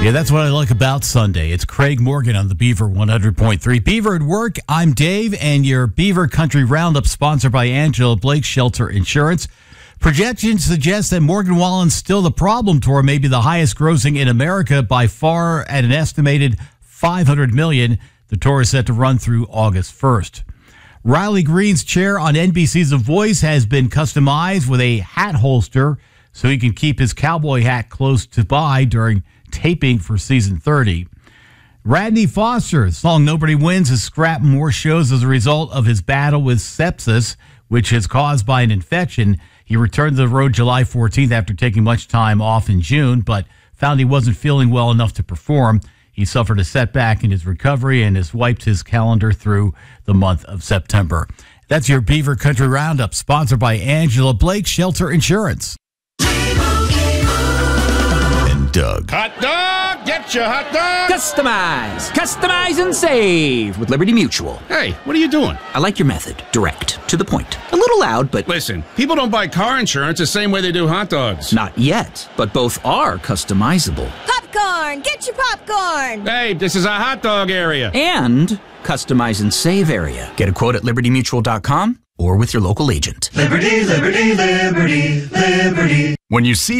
Yeah, that's what I like about Sunday. It's Craig Morgan on the Beaver 100.3. Beaver at Work, I'm Dave, and your Beaver Country Roundup sponsored by Angela Blake Shelter Insurance. Projections suggest that Morgan Wallen's Still the Problem tour may be the highest grossing in America by far at an estimated $500 million. The tour is set to run through August 1st. Riley Green's chair on NBC's The Voice has been customized with a hat holster so he can keep his cowboy hat close to by during taping for season 30. Radney Foster's song Nobody Wins has scrapped more shows as a result of his battle with sepsis, which is caused by an infection. He returned to the road July 14th after taking much time off in June, but found he wasn't feeling well enough to perform. He suffered a setback in his recovery and has wiped his calendar through the month of September. That's your Beaver Country Roundup, sponsored by Angela Blake Shelter Insurance. Doug. Hot dog! Get your hot dog! Customize and save with Liberty Mutual. Hey, what are you doing? I like your method. Direct, to the point. A little loud, but... Listen, people don't buy car insurance the same way they do hot dogs. Not yet, but both are customizable. Popcorn! Get your popcorn! Hey, this is a hot dog area. And customize and save area. Get a quote at libertymutual.com or with your local agent. Liberty, liberty, liberty, liberty. When you see